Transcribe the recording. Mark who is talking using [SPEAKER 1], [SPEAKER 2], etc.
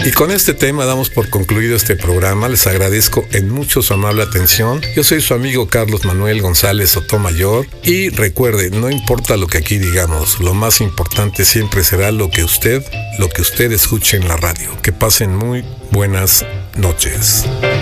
[SPEAKER 1] Y con este tema damos por concluido este programa. Les agradezco en mucho su amable atención. Yo soy su amigo Carlos Manuel González Sotomayor. Y recuerde, no importa lo que aquí digamos, lo más importante siempre será lo que usted escuche en la radio. Que pasen muy buenas noches.